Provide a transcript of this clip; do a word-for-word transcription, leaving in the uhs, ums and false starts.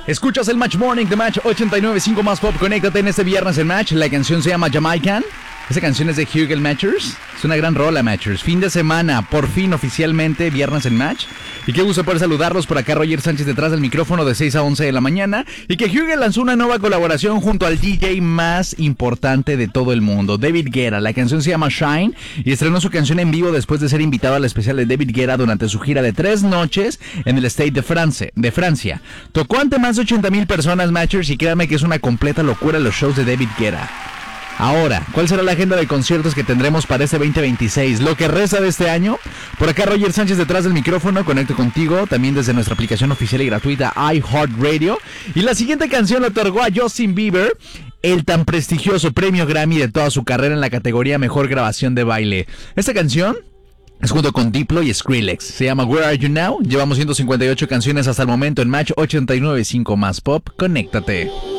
Escuchas el Match Morning de Match ochenta y nueve punto cinco más Pop. Conéctate en este viernes en Match. La canción se llama Jamaican. Esa canción es de Hugel Matchers. Es una gran rola, Matchers. Fin de semana, por fin oficialmente, viernes en Match. Y qué gusto poder saludarlos. Por acá Roger Sánchez detrás del micrófono de seis a once de la mañana. Y que Hugel lanzó una nueva colaboración junto al D J más importante de todo el mundo, David Guetta. La canción se llama Shine y estrenó su canción en vivo después de ser invitado al especial de David Guetta durante su gira de tres noches en el Stade de France, de Francia. Tocó ante más de ochenta mil personas, Matchers, y créanme que es una completa locura los shows de David Guetta. Ahora, ¿cuál será la agenda de conciertos que tendremos para este veinte veintiséis? Lo que resta de este año. Por acá Roger Sánchez detrás del micrófono, conecto contigo también desde nuestra aplicación oficial y gratuita iHeartRadio. Y la siguiente canción le otorgó a Justin Bieber el tan prestigioso premio Grammy de toda su carrera en la categoría Mejor Grabación de Baile. Esta canción es junto con Diplo y Skrillex. Se llama Where Are You Now. Llevamos ciento cincuenta y ocho canciones hasta el momento en Match ochenta y nueve punto cinco más Pop. Conéctate.